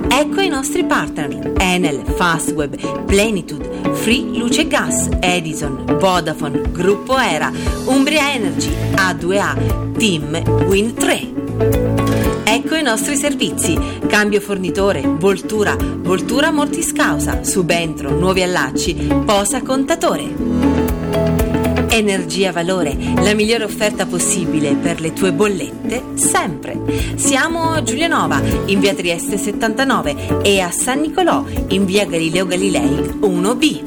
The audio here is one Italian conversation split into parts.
Ecco i nostri partner: Enel, Fastweb, Plenitude, Free Luce e Gas, Edison, Vodafone, Gruppo Era, Umbria Energy, A2A, Team, Wind 3. Ecco i nostri servizi: cambio fornitore, voltura mortiscausa, subentro, nuovi allacci, posa contatore. Energia Valore, la migliore offerta possibile per le tue bollette sempre. Siamo a Giulianova in via Trieste 79 e a San Nicolò in via Galileo Galilei 1B.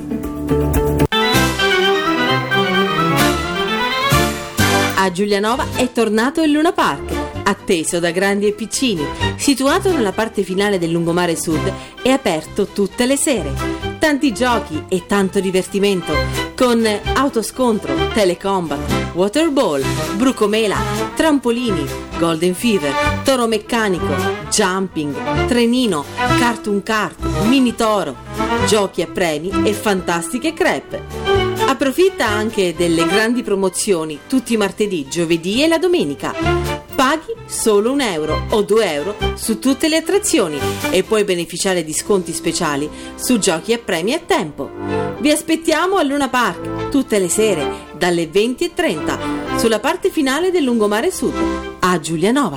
A Giulianova è tornato il Luna Park, atteso da grandi e piccini, situato nella parte finale del lungomare sud e aperto tutte le sere. Tanti giochi e tanto divertimento con autoscontro, telecombat, waterball, brucomela, trampolini, golden fever, toro meccanico, jumping, trenino, cartoon kart, mini toro, giochi a premi e fantastiche crepe. Approfitta anche delle grandi promozioni tutti i martedì, giovedì e la domenica. Paghi solo €1 o €2 su tutte le attrazioni e puoi beneficiare di sconti speciali su giochi a premi a tempo. Vi aspettiamo al Luna Park tutte le sere dalle 20:30 sulla parte finale del lungomare sud a Giulianova.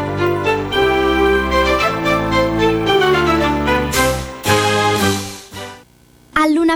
Al Luna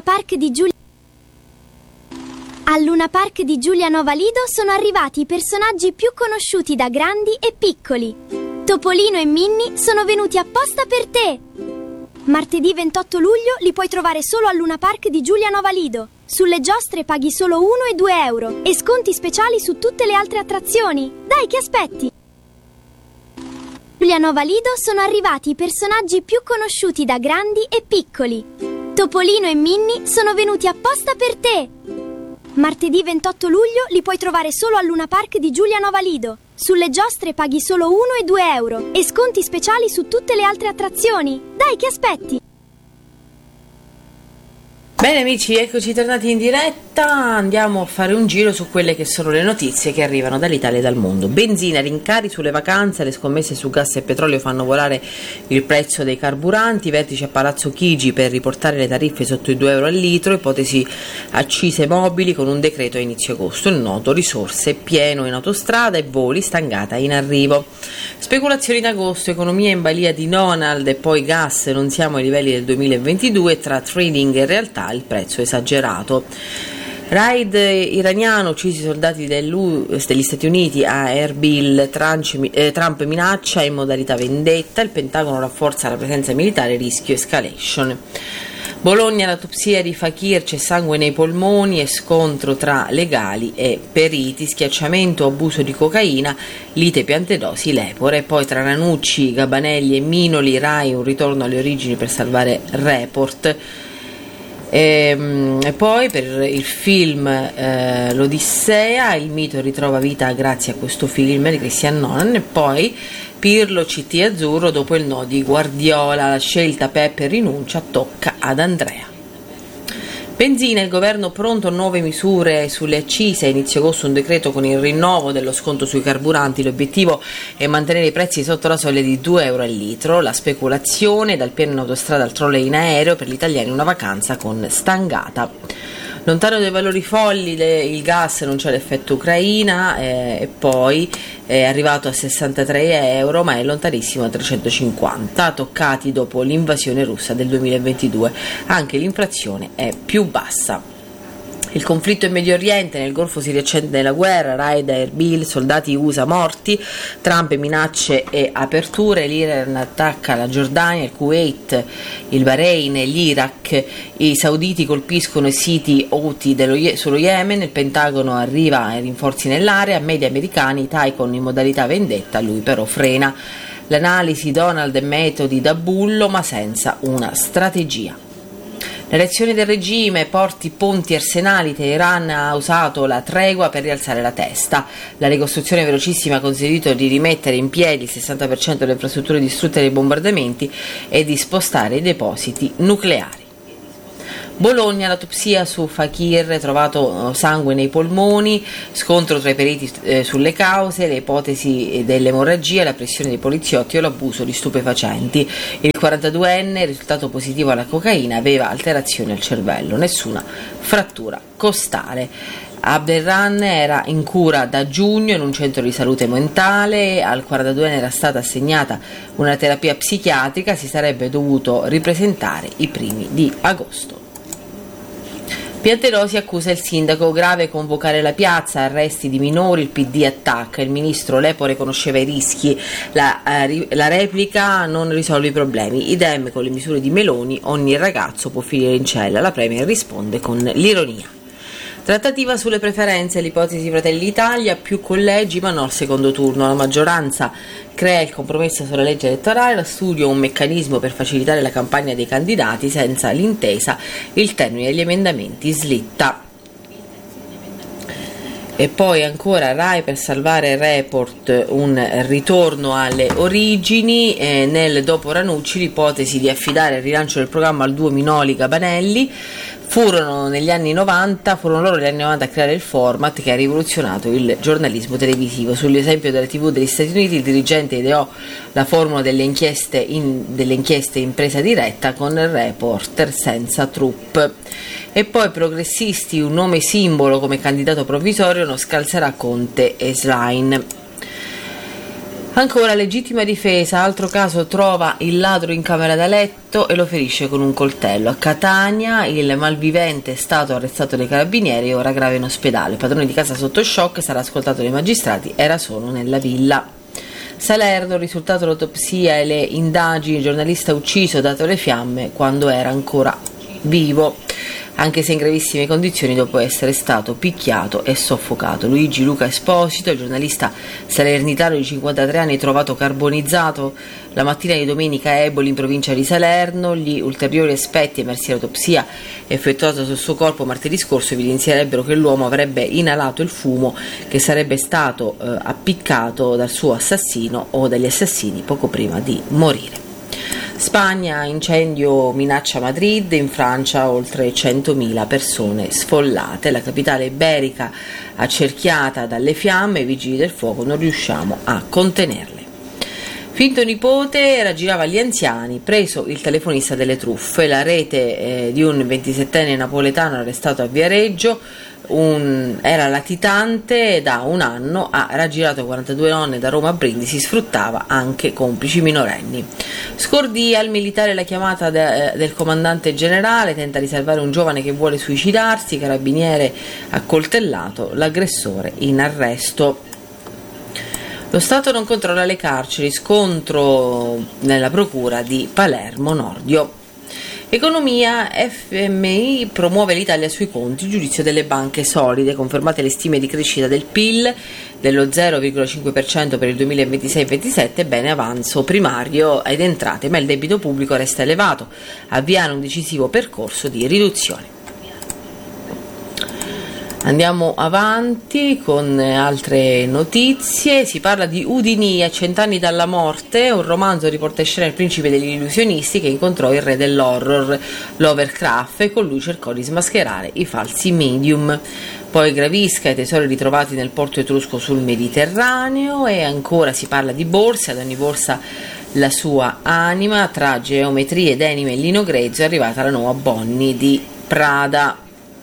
Park di Giulianova Lido sono arrivati i personaggi più conosciuti da grandi e piccoli. Topolino e Minnie sono venuti apposta per te. Martedì 28 luglio li puoi trovare solo al Luna Park di Giulianova Lido. Sulle giostre paghi solo €1 e €2 e sconti speciali su tutte le altre attrazioni. Dai, che aspetti? Giulianova Lido sono arrivati i personaggi più conosciuti da grandi e piccoli. Topolino e Minnie sono venuti apposta per te. Martedì 28 luglio li puoi trovare solo al Luna Park di Giulianova Lido. Sulle giostre paghi solo €1 e €2 e sconti speciali su tutte le altre attrazioni. Dai, che aspetti? Bene amici, eccoci tornati in diretta, andiamo a fare un giro su quelle che sono le notizie che arrivano dall'Italia e dal mondo. Benzina, rincari sulle vacanze, le scommesse su gas e petrolio fanno volare il prezzo dei carburanti, vertice a Palazzo Chigi per riportare le tariffe sotto i €2 al litro, ipotesi accise mobili con un decreto a inizio agosto, il noto risorse pieno in autostrada e voli, stangata in arrivo. Speculazioni in agosto, economia in balia di Donald e poi gas, non siamo ai livelli del 2022, tra trading e realtà il prezzo esagerato. Raid iraniano, uccisi i soldati degli Stati Uniti a Erbil, Trump minaccia in modalità vendetta, il Pentagono rafforza la presenza militare, rischio escalation. Bologna, l'autopsia di Fakir, c'è sangue nei polmoni e scontro tra legali e periti, schiacciamento, abuso di cocaina, lite Piantedosi, Lepore, poi tra Ranucci, Gabanelli e Minoli, Rai un ritorno alle origini per salvare Report. E poi per il film L'Odissea, il mito ritrova vita grazie a questo film di Christian Nolan. E poi Pirlo, CT azzurro dopo il no di Guardiola, la scelta Peppe rinuncia, tocca ad Andrea. Benzina, il governo pronto a nuove misure sulle accise, a inizio agosto un decreto con il rinnovo dello sconto sui carburanti, l'obiettivo è mantenere i prezzi sotto la soglia di €2 al litro, la speculazione, dal pieno in autostrada al trolley in aereo, per gli italiani una vacanza con stangata. Lontano dai valori folli il gas, non c'è l'effetto Ucraina, e poi è arrivato a €63 ma è lontanissimo a 350, toccati dopo l'invasione russa del 2022. Anche l'inflazione è più bassa. Il conflitto in Medio Oriente, nel Golfo si riaccende la guerra, raid a Erbil, soldati USA morti, Trump minacce e aperture, l'Iran attacca la Giordania, il Kuwait, il Bahrain, l'Iraq, i sauditi colpiscono i siti Houthi sullo Yemen, il Pentagono arriva ai rinforzi nell'area, media americani, Taikon in modalità vendetta, lui però frena. L'analisi Donald e metodi da bullo ma senza una strategia. L'elezione del regime, porti, ponti, arsenali, Teheran ha usato la tregua per rialzare la testa. La ricostruzione velocissima ha consentito di rimettere in piedi il 60% delle infrastrutture distrutte dai bombardamenti e di spostare i depositi nucleari. Bologna, l'autopsia su Fakir, trovato sangue nei polmoni, scontro tra i periti sulle cause, le ipotesi dell'emorragia, la pressione dei poliziotti o l'abuso di stupefacenti. Il 42enne, risultato positivo alla cocaina, aveva alterazioni al cervello, nessuna frattura costale. Abderran era in cura da giugno in un centro di salute mentale, al 42enne era stata assegnata una terapia psichiatrica, si sarebbe dovuto ripresentare i primi di agosto. Piantedosi accusa il sindaco, grave convocare la piazza, arresti di minori, il PD attacca, il ministro Lepore conosceva i rischi, la replica non risolve i problemi, idem con le misure di Meloni, ogni ragazzo può finire in cella, la Premier risponde con l'ironia. Trattativa sulle preferenze, l'ipotesi Fratelli d'Italia, più collegi ma no al secondo turno, la maggioranza crea il compromesso sulla legge elettorale, la studio un meccanismo per facilitare la campagna dei candidati, senza l'intesa il termine degli emendamenti slitta. E poi ancora Rai per salvare Report, un ritorno alle origini, nel dopo Ranucci l'ipotesi di affidare il rilancio del programma al duo Minoli-Gabanelli. Furono loro negli anni 90 a creare il format che ha rivoluzionato il giornalismo televisivo. Sull'esempio della TV degli Stati Uniti, il dirigente ideò la formula delle inchieste in presa diretta con il reporter senza troupe. E poi progressisti, un nome simbolo come candidato provvisorio non scalzerà Conte e Schlein. Ancora legittima difesa, altro caso, trova il ladro in camera da letto e lo ferisce con un coltello. A Catania il malvivente è stato arrestato dai carabinieri e ora grave in ospedale. Il padrone di casa sotto shock, sarà ascoltato dai magistrati, era solo nella villa. Salerno, risultato dell'autopsia e le indagini, il giornalista ucciso, dato le fiamme quando era ancora vivo, anche se in gravissime condizioni dopo essere stato picchiato e soffocato. Luigi Luca Esposito, il giornalista salernitano di 53 anni, trovato carbonizzato la mattina di domenica a Eboli in provincia di Salerno. Gli ulteriori aspetti emersi all'autopsia effettuata sul suo corpo martedì scorso evidenzierebbero che l'uomo avrebbe inalato il fumo che sarebbe stato appiccato dal suo assassino o dagli assassini poco prima di morire. Spagna, incendio minaccia Madrid, in Francia oltre 100.000 persone sfollate, la capitale iberica accerchiata dalle fiamme, i vigili del fuoco non riusciamo a contenerle. Finto nipote raggirava gli anziani, preso il telefonista delle truffe, la rete di un 27enne napoletano arrestato a Viareggio, era latitante da un anno, ha raggirato 42 donne da Roma a Brindisi, sfruttava anche complici minorenni. Scordia, il militare la chiamata del comandante generale, tenta di salvare un giovane che vuole suicidarsi, carabiniere accoltellato, l'aggressore in arresto. Lo Stato non controlla le carceri, scontro nella procura di Palermo Nordio. Economia, FMI promuove l'Italia sui conti, giudizio delle banche solide, confermate le stime di crescita del PIL dello 0,5% per il 2026-27, bene avanzo primario ed entrate, ma il debito pubblico resta elevato, avviare un decisivo percorso di riduzione. Andiamo avanti con altre notizie, si parla di Houdini a 100 anni dalla morte, un romanzo riporta in scena il principe degli illusionisti che incontrò il re dell'horror, Lovecraft, e con lui cercò di smascherare i falsi medium. Poi Gravisca, i tesori ritrovati nel porto etrusco sul Mediterraneo, e ancora si parla di borse, ad ogni borsa la sua anima, tra geometrie, denime e lino grezzo è arrivata la nuova Bonnie di Prada.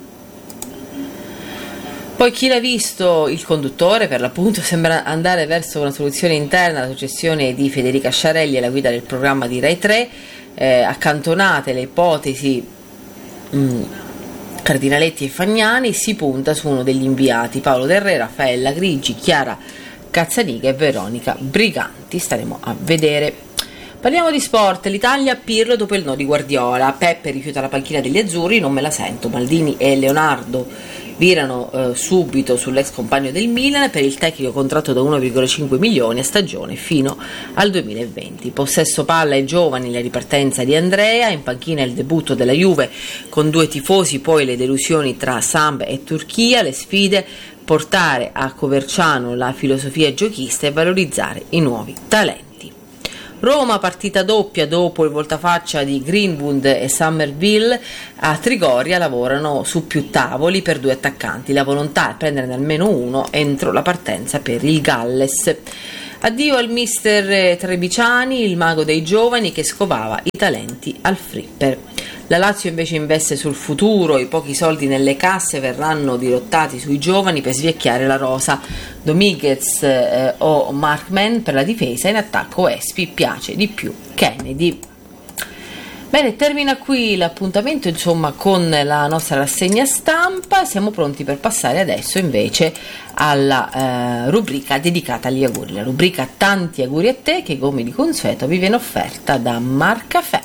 Poi chi l'ha visto, il conduttore per l'appunto, sembra andare verso una soluzione interna, la successione di Federica Sciarelli alla guida del programma di Rai 3, accantonate le ipotesi Cardinaletti e Fagnani, si punta su uno degli inviati, Paolo Del Re, Raffaella Grigi, Chiara Cazzaniga e Veronica Briganti, staremo a vedere. Parliamo di sport, l'Italia a Pirlo dopo il no di Guardiola, Peppe rifiuta la panchina degli azzurri, non me la sento, Maldini e Leonardo virano subito sull'ex compagno del Milan, per il tecnico contratto da 1,5 milioni a stagione fino al 2020. Possesso palla ai giovani, la ripartenza di Andrea, in panchina il debutto della Juve con 2 tifosi, poi le delusioni tra Samp e Turchia, le sfide, portare a Coverciano la filosofia giochista e valorizzare i nuovi talenti. Roma partita doppia dopo il voltafaccia di Greenwood e Summerville. A Trigoria lavorano su più tavoli per 2 attaccanti. La volontà è prenderne almeno uno entro la partenza per il Galles. Addio al mister Trebiciani, il mago dei giovani che scovava i talenti al flipper. La Lazio invece investe sul futuro, i pochi soldi nelle casse verranno dirottati sui giovani per svecchiare la rosa. Dominguez o Markman per la difesa, in attacco Espi, piace di più Kennedy. Bene, termina qui l'appuntamento insomma con la nostra rassegna stampa. Siamo pronti per passare adesso invece alla rubrica dedicata agli auguri, la rubrica Tanti auguri a te, che come di consueto vi viene offerta da Marcaffè.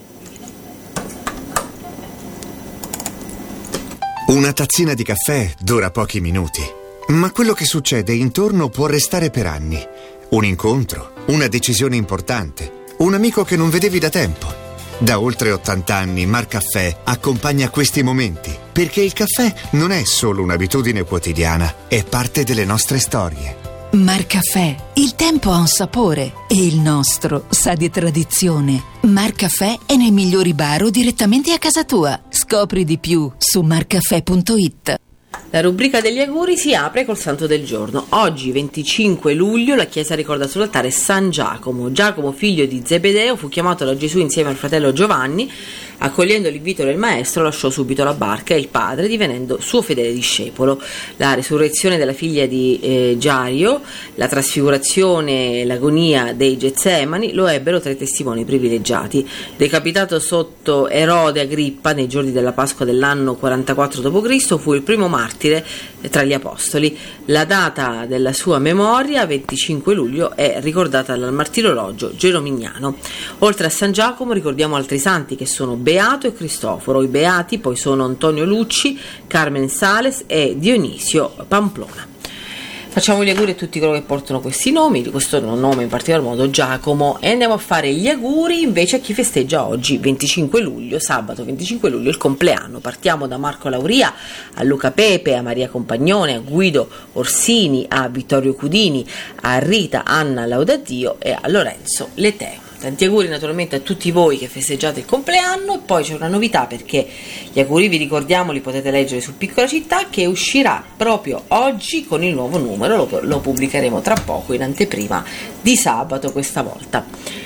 Una tazzina di caffè dura pochi minuti, ma quello che succede intorno può restare per anni. Un incontro, una decisione importante, un amico che non vedevi da tempo. Da oltre 80 anni Marcaffè accompagna questi momenti, perché il caffè non è solo un'abitudine quotidiana, è parte delle nostre storie. Marcaffè, il tempo ha un sapore e il nostro sa di tradizione. Marcaffè è nei migliori bar o direttamente a casa tua. Scopri di più su marcaffè.it. La rubrica degli auguri si apre col santo del giorno. Oggi, 25 luglio, la Chiesa ricorda sull'altare San Giacomo. Giacomo, figlio di Zebedeo, fu chiamato da Gesù insieme al fratello Giovanni. Accogliendo l'invito del maestro, lasciò subito la barca e il padre, divenendo suo fedele discepolo. La risurrezione della figlia di Giario, la trasfigurazione e l'agonia dei Getsemani lo ebbero tra i testimoni privilegiati. Decapitato sotto Erode Agrippa nei giorni della Pasqua dell'anno 44 d.C., fu il primo martire tra gli apostoli. La data della sua memoria, 25 luglio, è ricordata dal martirologio Gerominiano. Oltre a San Giacomo ricordiamo altri santi che sono Beato e Cristoforo. I beati poi sono Antonio Lucci, Carmen Sales e Dionisio Pamplona. Facciamo gli auguri a tutti coloro che portano questi nomi, di questo nome in particolar modo Giacomo, e andiamo a fare gli auguri invece a chi festeggia oggi 25 luglio, sabato 25 luglio, il compleanno. Partiamo da Marco Lauria, a Luca Pepe, a Maria Compagnone, a Guido Orsini, a Vittorio Cudini, a Rita Anna Laudadio e a Lorenzo Leteo. Tanti auguri naturalmente a tutti voi che festeggiate il compleanno. E poi c'è una novità, perché gli auguri, vi ricordiamo, li potete leggere su Piccola Città, che uscirà proprio oggi con il nuovo numero, lo pubblicheremo tra poco in anteprima di sabato questa volta.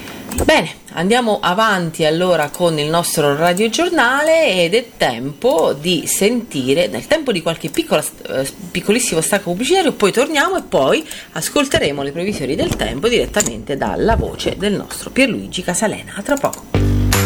Bene, andiamo avanti allora con il nostro radiogiornale ed è tempo di sentire, nel tempo di qualche piccolissimo stacco pubblicitario, poi torniamo e poi ascolteremo le previsioni del tempo direttamente dalla voce del nostro Pierluigi Casalena. A tra poco.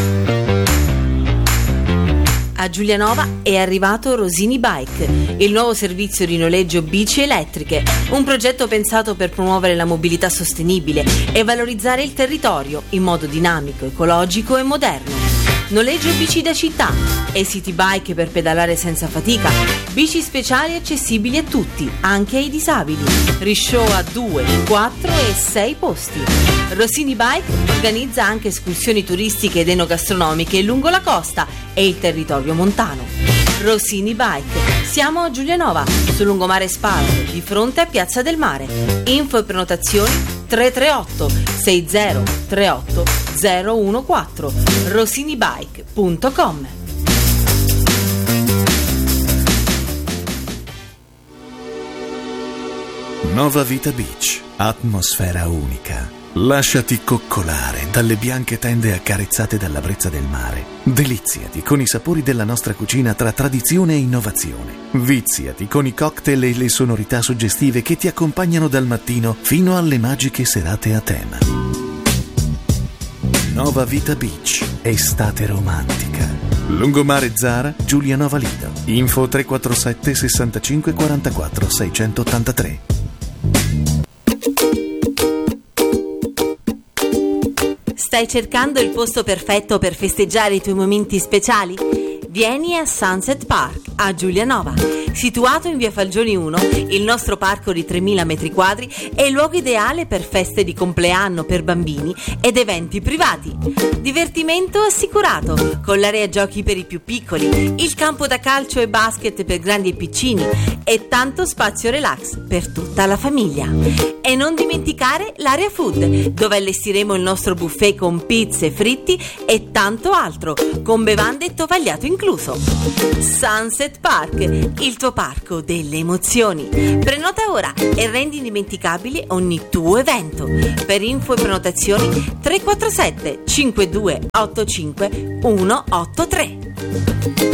A Giulianova è arrivato Rosini Bike, il nuovo servizio di noleggio bici elettriche, un progetto pensato per promuovere la mobilità sostenibile e valorizzare il territorio in modo dinamico, ecologico e moderno. Noleggio bici da città e city bike per pedalare senza fatica, bici speciali accessibili a tutti, anche ai disabili. Rishow a 2, 4 e 6 posti. Rosini Bike organizza anche escursioni turistiche ed enogastronomiche lungo la costa e il territorio montano. Rosini Bike. Siamo a Giulianova, sul lungomare Spalato, di fronte a Piazza del Mare. Info e prenotazioni 338 6038 014 rosinibike.com. Nova Vita Beach, atmosfera unica. Lasciati coccolare dalle bianche tende accarezzate dalla brezza del mare. Deliziati con i sapori della nostra cucina tra tradizione e innovazione. Viziati con i cocktail e le sonorità suggestive che ti accompagnano dal mattino fino alle magiche serate a tema. Nova Vita Beach, estate romantica. Lungomare Zara, Giulianova Lido. Info 347 65 44 683. Stai cercando il posto perfetto per festeggiare i tuoi momenti speciali? Vieni a Sunset Park a Giulianova. Situato in via Falgioni 1, il nostro parco di 3.000 metri quadri è il luogo ideale per feste di compleanno per bambini ed eventi privati. Divertimento assicurato, con l'area giochi per i più piccoli, il campo da calcio e basket per grandi e piccini e tanto spazio relax per tutta la famiglia. E non dimenticare l'area food, dove allestiremo il nostro buffet con pizze, fritti e tanto altro, con bevande e tovagliato incluso. Sunset Park, il tuo parco delle emozioni. Prenota ora e rendi indimenticabile ogni tuo evento. Per info e prenotazioni 347 5285 183.